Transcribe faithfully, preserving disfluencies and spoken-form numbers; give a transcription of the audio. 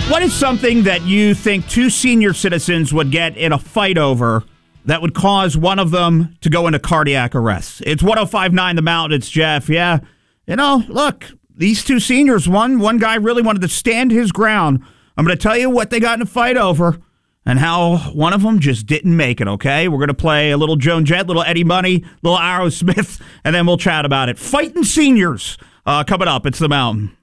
What is something that you think two senior citizens would get in a fight over that would cause one of them to go into cardiac arrest? It's one oh five point nine The Mountain. It's Jeff. Yeah. You know, look, these two seniors, one, one guy really wanted to stand his ground. I'm going to tell you what they got in a fight over and how one of them just didn't make it, okay? We're going to play a little Joan Jett, little Eddie Money, little Aerosmith, and then we'll chat about it. Fighting seniors uh, coming up. It's The Mountain.